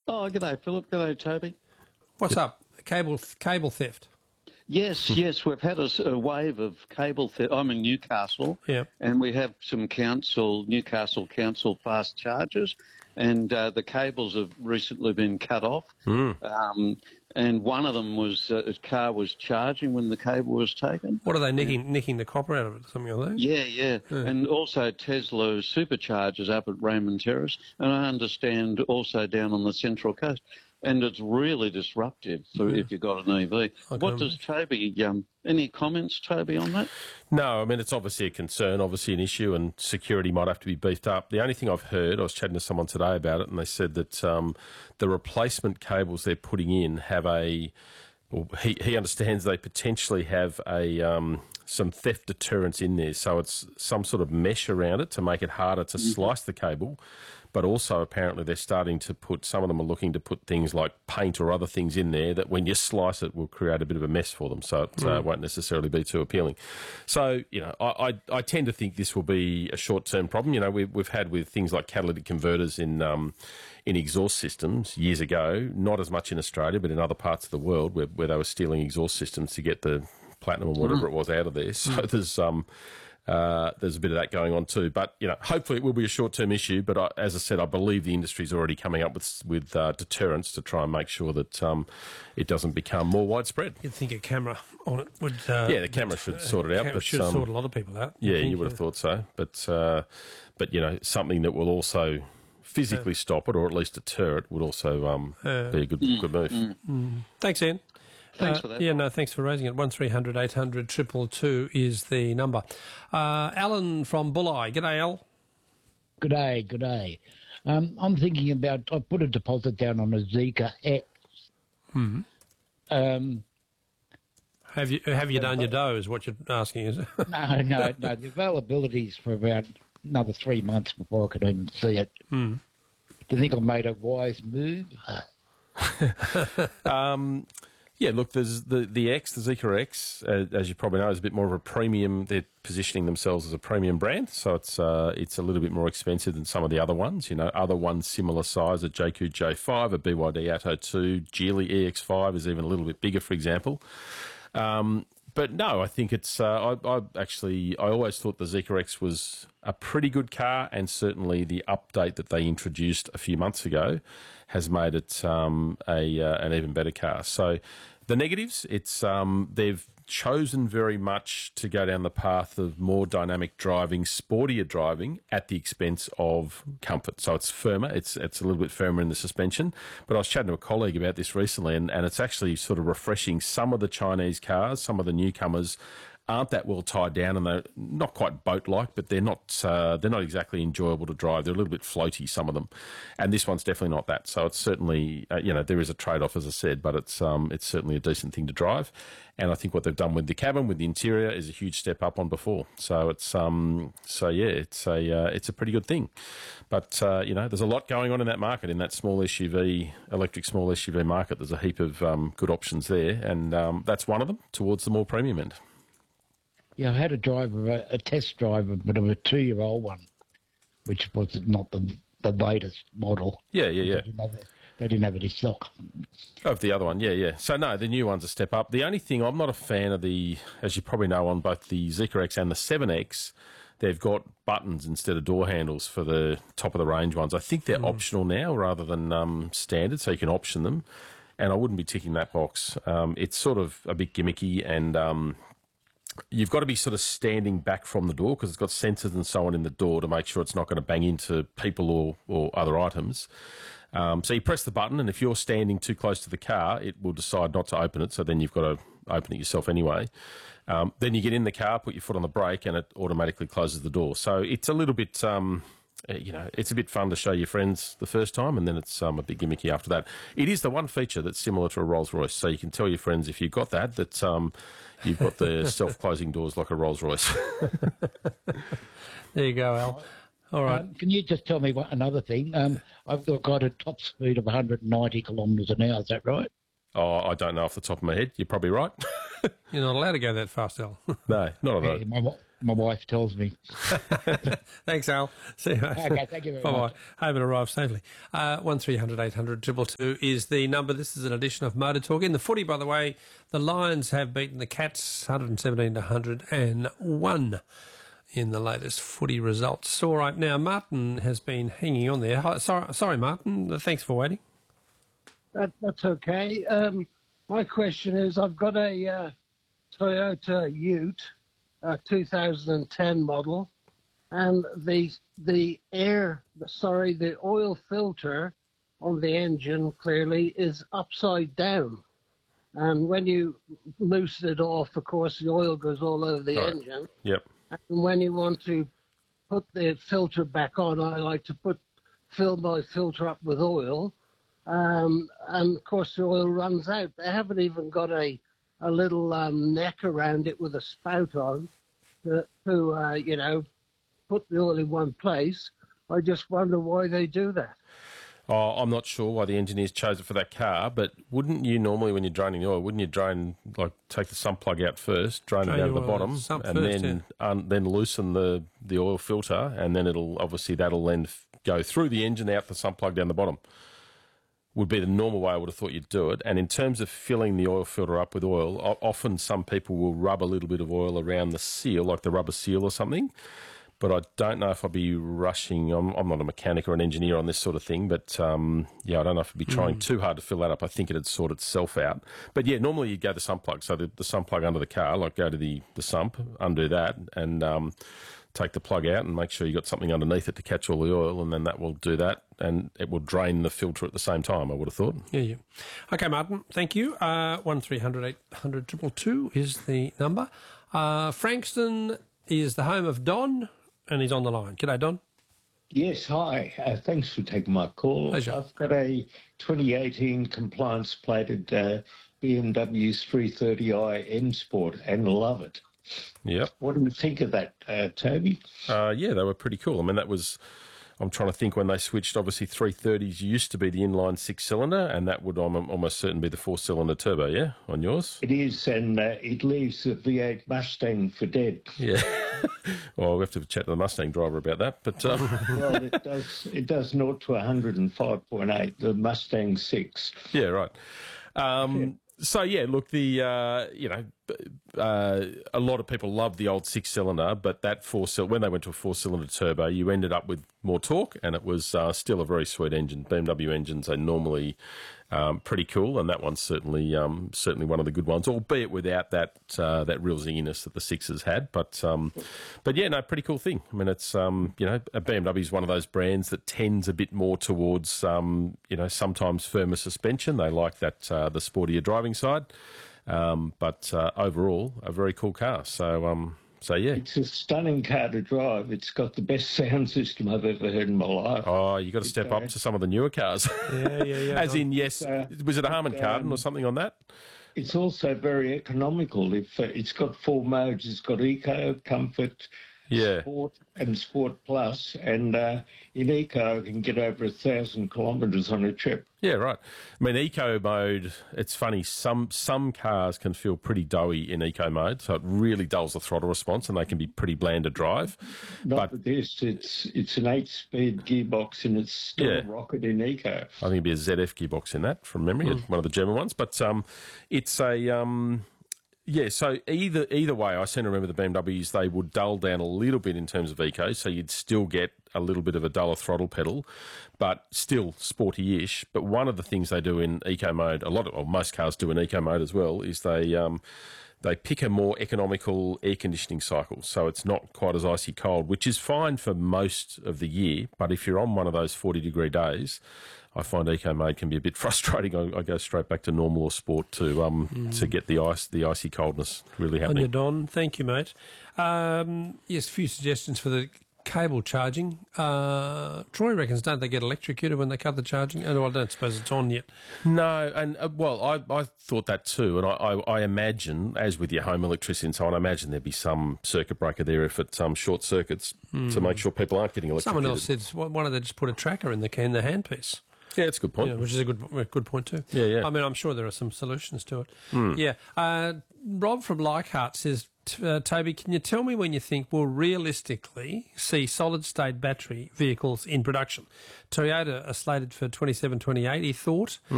Oh, g'day, Philip. G'day, Toby. What's up? Cable theft. Yes, we've had a wave of cable theft. I'm in Newcastle, and we have some Newcastle Council fast chargers, and the cables have recently been cut off. And one of them was a car was charging when the cable was taken. What are they nicking the copper out of it? Something like that? Yeah. And also Tesla superchargers up at Raymond Terrace, and I understand also down on the Central Coast. And it's really disruptive if you've got an EV. What does Toby, any comments, Toby, on that? No, I mean, it's obviously a concern, obviously an issue, and security might have to be beefed up. The only thing I've heard, I was chatting to someone today about it, and they said that the replacement cables they're putting in have he understands they potentially have some theft deterrents in there. So it's some sort of mesh around it to make it harder to slice the cable. But also apparently they're starting to some of them are looking to put things like paint or other things in there that when you slice it will create a bit of a mess for them. So it won't necessarily be too appealing. So, I tend to think this will be a short-term problem. We've had with things like catalytic converters in exhaust systems years ago, not as much in Australia, but in other parts of the world where they were stealing exhaust systems to get the platinum or whatever it was out of there. So there's a bit of that going on too. But, hopefully it will be a short-term issue. But as I said, I believe the industry's already coming up with deterrents to try and make sure that it doesn't become more widespread. You'd think a camera on it would... the camera should sort it out. But should sort a lot of people out. Yeah, you would have thought so. But something that will also physically stop it or at least deter it would also be a good move. Thanks, Ian. Thanks for that. Thanks for raising it. 1300 800 222 is the number. Alan from Bulli. G'day, Al. G'day. I'm thinking about, I put a deposit down on a Zeekr X. Have you done your dough is what you're asking, is it? No. The availability is for about another 3 months before I can even see it. Do you think I've made a wise move? Yeah, look, there's the Zeekr X, as you probably know, is a bit more of a premium. They're positioning themselves as a premium brand, so it's a little bit more expensive than some of the other ones. Other ones similar size, a JQ J5, a BYD Atto 2, Geely EX5 is even a little bit bigger, for example. But no, I think it's. I always thought the Zeekr X was a pretty good car, and certainly the update that they introduced a few months ago has made it an even better car. So the negatives, it's they've chosen very much to go down the path of more dynamic driving, sportier driving at the expense of comfort. So it's firmer, it's a little bit firmer in the suspension. But I was chatting to a colleague about this recently, and it's actually sort of refreshing. Some of the Chinese cars, some of the newcomers aren't that well tied down, and they're not quite boat-like, but they're not exactly enjoyable to drive. They're a little bit floaty, some of them, and this one's definitely not that. So it's certainly there is a trade-off, as I said, but it's certainly a decent thing to drive. And I think what they've done with the cabin, with the interior, is a huge step up on before. So it's it's a pretty good thing. But there's a lot going on in that market, in that electric small SUV market. There's a heap of good options there, and that's one of them towards the more premium end. Yeah, I had a test drive, but of a 2-year-old one, which was not the latest model. Yeah. They didn't have any stock. Of the other one, yeah. So, no, the new one's a step up. The only thing, I'm not a fan of as you probably know, on both the Zeekr X and the 7X, they've got buttons instead of door handles for the top-of-the-range ones. I think they're optional now rather than standard, so you can option them. And I wouldn't be ticking that box. It's sort of a bit gimmicky, and you've got to be sort of standing back from the door because it's got sensors and so on in the door to make sure it's not going to bang into people or other items. So you press the button, and if you're standing too close to the car, it will decide not to open it, so then you've got to open it yourself anyway. Then you get in the car, put your foot on the brake, and it automatically closes the door. So it's a little bit... it's a bit fun to show your friends the first time, and then it's a bit gimmicky after that. It is the one feature that's similar to a Rolls-Royce, so you can tell your friends if you've got that you've got the self-closing doors like a Rolls-Royce. There you go, Al. All right. Can you just tell me another thing? I've got a top speed of 190 kilometres an hour, is that right? Oh, I don't know off the top of my head. You're probably right. You're not allowed to go that fast, Al. No, not at all. my wife tells me. Thanks, Al. See you, mate. Okay, thank you very much. Bye-bye. Hope it arrives safely. 1300 800 222 is the number. This is an edition of Motor Talk. In the footy, by the way, the Lions have beaten the Cats 117 to 101 in the latest footy results. All right, now, Martin has been hanging on there. Sorry, Martin. Thanks for waiting. That's okay. My question is, I've got a Toyota Ute, a 2010 model, and the oil filter on the engine clearly is upside down. And when you loosen it off, of course, the oil goes all over the engine. Yep. And when you want to put the filter back on, I like to fill my filter up with oil. And of course, the oil runs out. They haven't even got a little neck around it with a spout on to put the oil in one place. I just wonder why they do that. Oh, I'm not sure why the engineers chose it for that car, but wouldn't you normally, when you're draining the oil, wouldn't you take the sump plug out first, drain it down to the bottom, and then loosen the oil filter, and then that'll then go through the engine, out the sump plug down the bottom? Would be the normal way I would have thought you'd do it. And in terms of filling the oil filter up with oil, often some people will rub a little bit of oil around the seal, like the rubber seal or something. But I don't know if I'd be rushing. I'm not a mechanic or an engineer on this sort of thing, but I don't know if I'd be trying too hard to fill that up. I think it'd sort itself out. But yeah, normally you'd go the sump plug. So the sump plug under the car, go to the sump, undo that, and take the plug out and make sure you've got something underneath it to catch all the oil, and then that will do that, and it will drain the filter at the same time, I would have thought. Yeah. Okay, Martin, thank you. 1300 800 222 is the number. Frankston is the home of Don, and he's on the line. G'day, Don. Yes, hi. Thanks for taking my call. Pleasure. I've got a 2018 compliance-plated BMW 330i M Sport and love it. Yep. What do you think of that, Toby? Yeah, they were pretty cool. I mean, I'm trying to think when they switched. Obviously, 330s used to be the inline six-cylinder, and that would almost certainly be the four-cylinder turbo, yeah, on yours? It is, and it leaves the V8 Mustang for dead. Yeah. Well, we have to chat to the Mustang driver about that. But Well, it does 0 to 105.8, the Mustang 6. Yeah, right. So, yeah, look, a lot of people love the old six-cylinder, but that when they went to a four-cylinder turbo, you ended up with more torque, and it was still a very sweet engine. BMW engines are normally pretty cool, and that one's certainly one of the good ones, albeit without that real zinginess that the sixes had. But yeah, no, pretty cool thing. I mean, it's a BMW is one of those brands that tends a bit more towards sometimes firmer suspension. They like that the sportier driving side, but overall a very cool car. So yeah, it's a stunning car to drive. It's got the best sound system I've ever heard in my life. Oh, you got to step up to some of the newer cars. Yeah. As in, yes, was it a Harman Kardon or something on that? It's also very economical. If it's got 4 modes, it's got Eco, Comfort, Sport, and Sport Plus, and in Eco, you can get over 1,000 kilometres on a trip. Yeah, right. I mean, Eco mode, it's funny, some cars can feel pretty doughy in Eco mode, so it really dulls the throttle response, and they can be pretty bland to drive. Not with this. It's an 8-speed gearbox, and it's still a rocket in Eco. I think it'd be a ZF gearbox in that, from memory, one of the German ones. But it's a... Yeah, so either way, I seem to remember the BMWs, they would dull down a little bit in terms of eco, so you'd still get a little bit of a duller throttle pedal, but still sporty-ish. But one of the things they do in eco mode, most cars do in eco mode as well, is they pick a more economical air conditioning cycle, so it's not quite as icy cold, which is fine for most of the year. But if you're on one of those 40-degree days, I find eco mode can be a bit frustrating. I go straight back to normal or sport to get the icy coldness really happening. On your Don, thank you, mate. Yes, a few suggestions for the cable charging. Troy reckons, don't they get electrocuted when they cut the charging? Oh, I don't suppose it's on yet. No, and I thought that too, and I imagine, as with your home electricity and so on, I imagine there'd be some circuit breaker there if it short circuits to make sure people aren't getting electrocuted. Someone else said, why don't they just put a tracker in the handpiece? Yeah, that's a good point. Yeah, which is a good point too. Yeah. I mean, I'm sure there are some solutions to it. Yeah. Rob from Leichhardt says, Toby, can you tell me when you think we'll realistically see solid-state battery vehicles in production? Toyota are slated for 27, 28, he thought.